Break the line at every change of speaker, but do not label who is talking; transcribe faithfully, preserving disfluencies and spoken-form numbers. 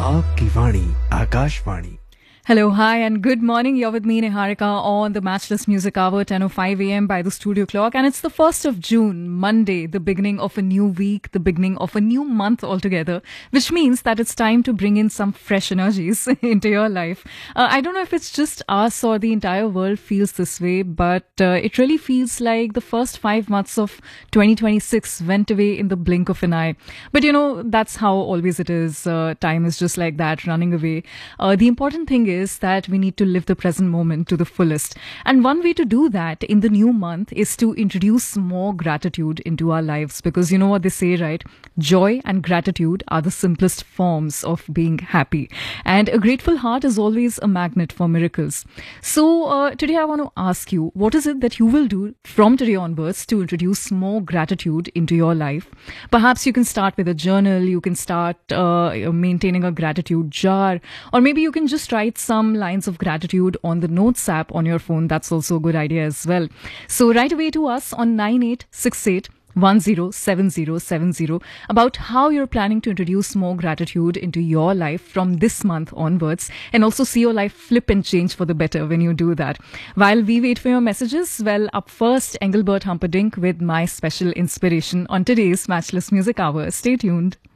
आपकी वाणी Akashvani.
Hello, hi, and good morning. You're with me, Niharika, on the Matchless Music Hour, ten oh five a.m. by the studio clock. And it's the first of June, Monday, the beginning of a new week, the beginning of a new month altogether, which means that it's time to bring in some fresh energies into your life. Uh, I don't know if it's just us or the entire world feels this way, but uh, it really feels like the first five months of twenty twenty-six went away in the blink of an eye. But you know, that's how always it is. Uh, time is just like that, running away. Uh, the important thing is that we need to live the present moment to the fullest. And one way to do that in the new month is to introduce more gratitude into our lives, because you know what they say, right? Joy and gratitude are the simplest forms of being happy. And a grateful heart is always a magnet for miracles. So uh, today I want to ask you, what is it that you will do from today onwards to introduce more gratitude into your life? Perhaps you can start with a journal, you can start uh, maintaining a gratitude jar, or maybe you can just write some lines of gratitude on the Notes app on your phone. That's also a good idea as well. So write away to us on nine eight six eight one zero seven zero seven zero about how you're planning to introduce more gratitude into your life from this month onwards, and also see your life flip and change for the better when you do that. While we wait for your messages, well, up first, Engelbert Humperdinck with My Special Inspiration on today's Matchless Music Hour. Stay tuned.